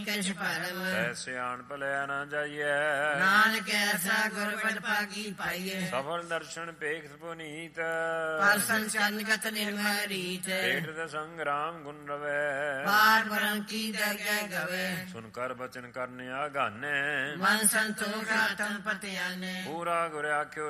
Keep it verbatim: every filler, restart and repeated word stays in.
ਕਛ ਭਰਮ ਤੈ ਸਿਆਣ ਭਲਿਆ ਨਾ ਜਾਈਐ ਨਾਨਕ ਐਸਾ ਗੁਰਪਦ ਭਾਗੀ ਪਾਈਏ ਸਫਲ ਦਰਸ਼ਨ ਪੇਖ ਪੁਨੀਤ ਪਰਸਨ ਚੰਨਗਤ ਨਿਰਮਲ ਰੀਤ ਪੇਟ ਦਾ ਸੰਗਰਾਮ ਗੁਣ ਰਵੈ ਪਾਰ ਬਰੰ ਕੀ ਦਰਗਹਿ ਗਵੇ ਸੁਨ ਕਰ ਬਚਨ ਕਰਨ ਆਗਾਨੇ ਮਨ ਸੰਤੋਖ ਆਤਮ ਪਤਿਆਨੇ ਪੂਰਾ ਗੁਰ ਆਖਿਓ